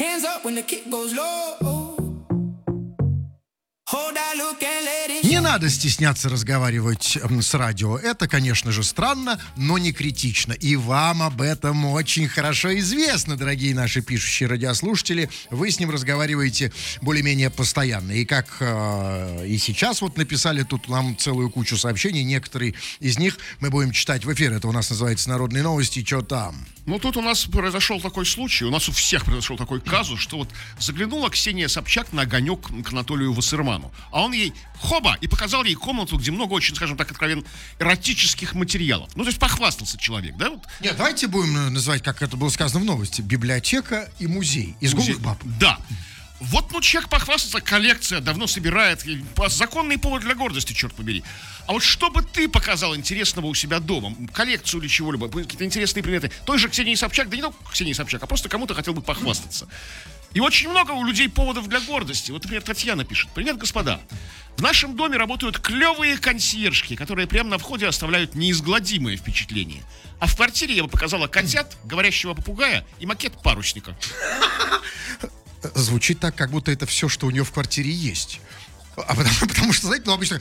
Hands up when the kick goes low. Hold that look and let it Не надо стесняться разговаривать с радио. Это, конечно же, странно, но не критично. И вам об этом очень хорошо известно, дорогие наши пишущие радиослушатели. Вы с ним разговариваете более-менее постоянно. И как и сейчас вот написали тут нам целую кучу сообщений. Некоторые из них мы будем читать в эфир. Это у нас называется «Народные новости». Что там? Ну, тут у нас произошел такой случай, у нас у всех произошел такой казус, что вот заглянула Ксения Собчак на огонек к Анатолию Вассерману, а он ей хоба и показал ей комнату, где много очень, скажем так, откровенно эротических материалов. Ну, то есть похвастался человек, да? Вот. Нет, давайте будем называть, как это было сказано в новости, библиотека и музей из голых баб. Да. Вот, ну, человек похвастался, коллекция, давно собирает, законный повод для гордости, черт побери. А вот что бы ты показал интересного у себя дома, коллекцию или чего-либо, какие-то интересные предметы, той же Ксении Собчак, да не только Ксении Собчак, а просто кому-то хотел бы похвастаться. И очень много у людей поводов для гордости. Вот, например, Татьяна пишет: «Привет, господа. В нашем доме работают клевые консьержки, которые прямо на входе оставляют неизгладимое впечатление. А в квартире я бы показала котят, говорящего попугая и макет парусника». Звучит так, как будто это все, что у нее в квартире есть. Потому что, знаете, ну, обычно,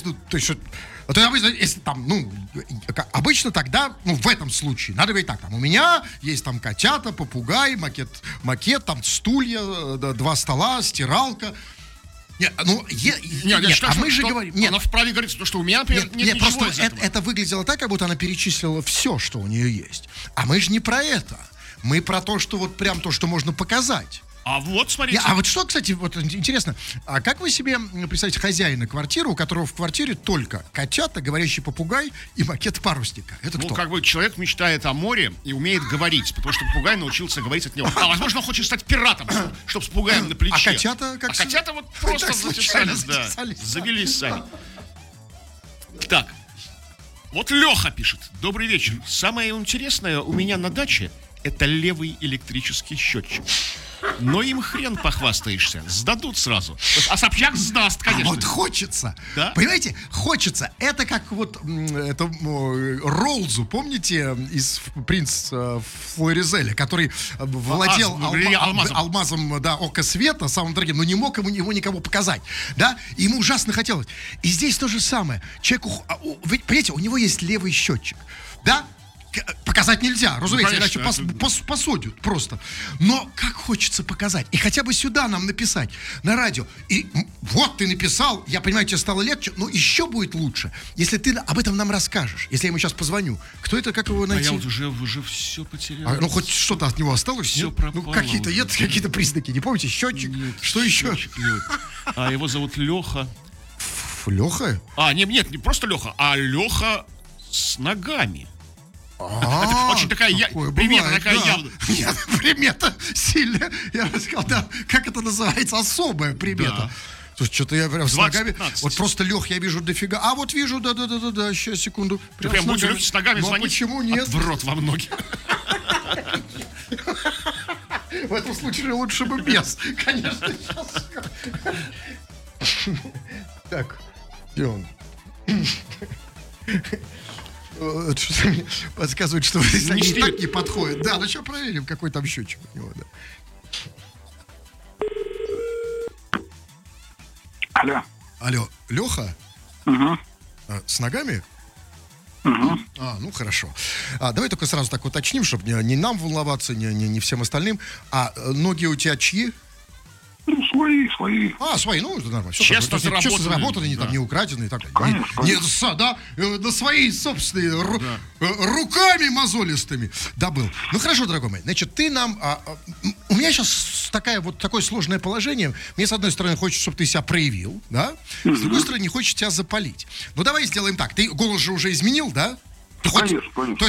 обычно, если там, ну, обычно тогда, ну, в этом случае, надо говорить так, там, у меня есть там котята, попугай, макет, там, стулья, 2 стола, стиралка. Нет, ну, мы же говорим... Она вправе говорить, что у меня, например, нет ничего просто из этого. Это выглядело так, как будто она перечислила все, что у нее есть. А мы же не про это. Мы про то, что вот прям то, что можно показать. А вот, смотрите. А вот что, кстати, вот интересно, а как вы себе представляете хозяина квартиры, у которого в квартире только котята, говорящий попугай и макет парусника? Это кто? Ну, как бы человек мечтает о море и умеет говорить, потому что попугай научился говорить от него. А, возможно, он хочет стать пиратом, чтобы с попугаем на плече. А котята как? А котята вот просто затесались, да, завелись сами. Так, вот Леха пишет: «Добрый вечер. Самое интересное у меня на даче — это левый электрический счетчик. Но им хрен похвастаешься. Сдадут сразу. А Собчак сдаст, конечно». А вот хочется. Да? Понимаете, хочется. Это как вот это, Ролзу, помните, из «Принца Флоризеля», который владел алмазом, да, ока света, самым дорогим, но не мог его никому показать. Да? И ему ужасно хотелось. И здесь то же самое. Человеку, понимаете, у него есть левый счетчик. Да? Показать нельзя, разумеется, иначе посудят просто. Но как хочется показать. И хотя бы сюда нам написать, на радио. И вот ты написал, я понимаю, тебе стало легче, но еще будет лучше, если ты об этом нам расскажешь. Если я ему сейчас позвоню. Кто это, как его найти? А я вот уже все потерял. Ну, хоть что-то от него осталось? Все нет? пропало. Ну, какие-то признаки, не помните? Счетчик? Нет, что еще? Нет. А его зовут Леха. Леха? Нет, не просто Леха, а Леха с ногами. Это очень такая примета, такая явная. Нет, примета сильная. Я бы сказал, да, как это называется, особая примета. Да. Слушай, что-то я прям с ногами. 20-15. Вот просто Лех, я вижу дофига. А вот вижу, да, сейчас, секунду. Ты прям будешь Лехе с ногами ну, звонить? Почему нет? В рот во многих. В этом случае лучше бы без. Конечно, сейчас. Так, где он? Что-то мне подсказывает, что они так не подходят. Да, ну что, проверим, какой там счетчик у него, да. Алло, Леха? Угу. С ногами? Угу. Ну хорошо. Давай только сразу так уточним, чтобы не нам волноваться, не всем остальным. А ноги у тебя чьи? Ну, свои. Свои, ну, это нормально. Честно заработанные, да. там, не украденные. Так, Конечно. Да, на свои собственные руками мозолистыми добыл. Ну, хорошо, дорогой мой. Значит, ты нам... у меня сейчас такое сложное положение. Мне, с одной стороны, хочется, чтобы ты себя проявил, да? С другой стороны, не хочется тебя запалить. Ну, давай сделаем так. Ты голос же уже изменил, да? Конечно.